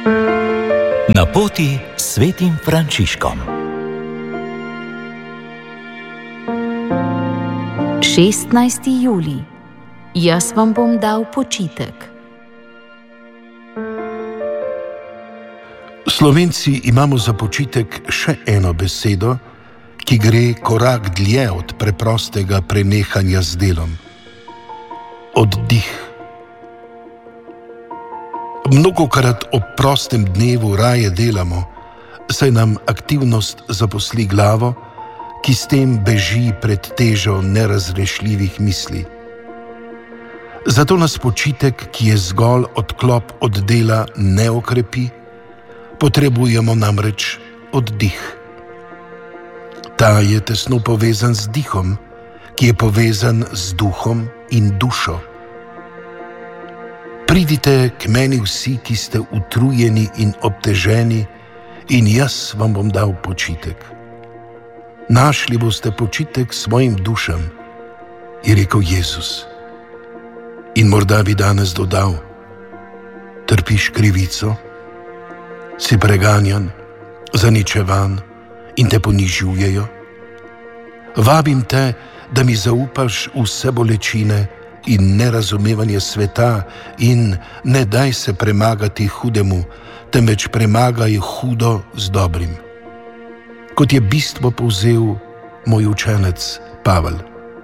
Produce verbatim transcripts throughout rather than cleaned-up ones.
Na poti s svetim Frančiškom. šestnajsti julij. Jaz vam bom dal počitek. Slovenci imamo za počitek še eno besedo, ki gre korak dlje od preprostega prenehanja z delom. Oddih. Mnogokrat ob prostem dnevu raje delamo, saj nam aktivnost zaposli glavo, ki s tem beži pred težo nerazrešljivih misli. Zato nas počitek, ki je zgolj odklop od dela, ne okrepi, potrebujemo namreč oddih. Ta je tesno povezan z dihom, ki je povezan z duhom in dušo. Pridite k meni vsi, ki ste utrujeni in obteženi, in jaz vam bom dal počitek. Našli boste počitek svojim dušam, je rekel Jezus. In morda bi danes dodal: trpiš krivico, si preganjan, zaničevan in te ponižujejo. Vabim te, da mi zaupaš vse bolečine in nerazumevanje sveta in ne daj se premagati hudemu, temveč premagaj hudo z dobrim. Kot je bistvo povzel moj učenec Pavel.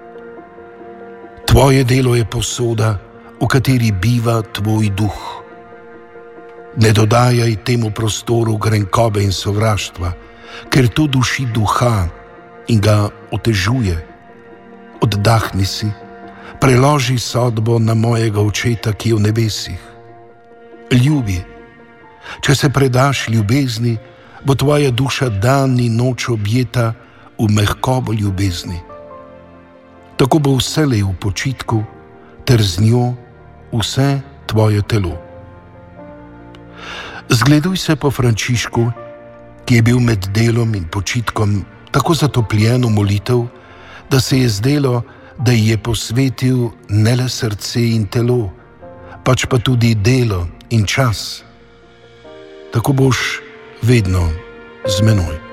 Tvoje delo je posoda, v kateri biva tvoj duh. Ne dodajaj temu prostoru grenkobe in sovraštva, ker to duši duha in ga otežuje. Oddahni si, preloži sodbo na mojega očeta, ki je v nebesih. Ljubi. Če se predaš ljubezni, bo tvoja duša dan in noč objeta v mehkobo ljubezni. Tako bo vselej v počitku, ter z njo vse tvoje telo. Zgleduj se po Frančišku, ki je bil med delom in počitkom tako zatopljen v molitev, da se je zdelo, da ji je posvetil ne le srce in telo, pač pa tudi delo in čas. Tako boš vedno z menoj.